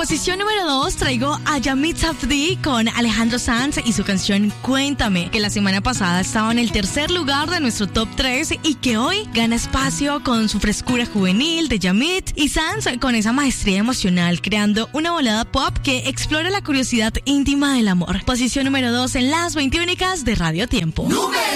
posición número 2 traigo a Yamit Safdie con Alejandro Sanz y su canción Cuéntame, que la semana pasada estaba en el tercer lugar de nuestro top 3 y que hoy gana espacio con su frescura juvenil de Yamit y Sanz con esa maestría emocional, creando una balada pop que explora la curiosidad íntima del amor. Posición número 2 en las 20 únicas de Radio Tiempo.